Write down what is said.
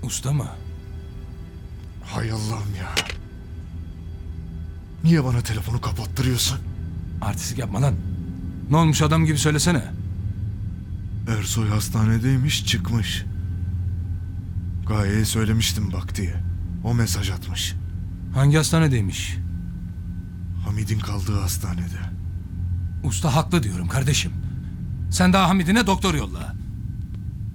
Usta mı? Hay Allah'ım ya. Niye bana telefonu kapattırıyorsun? Artistik yapma lan. Ne olmuş adam gibi söylesene. Ersoy hastanedeymiş, çıkmış. Gaye'ye söylemiştim bak diye. O mesaj atmış. Hangi hastanedeymiş? Hamid'in kaldığı hastanede. Usta haklı diyorum kardeşim. Sen daha Hamid'ine doktor yolla.